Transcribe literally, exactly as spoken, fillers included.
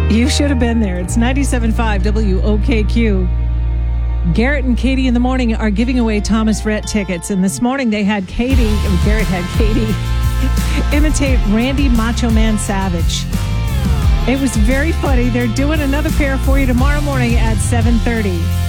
You should have been there. It's ninety-seven point five W O K Q. Garrett and Katie in the morning are giving away Thomas Rhett tickets. And this morning they had Katie, or Garrett had Katie, imitate Randy Macho Man Savage. It was very funny. They're doing another pair for you tomorrow morning at seven thirty.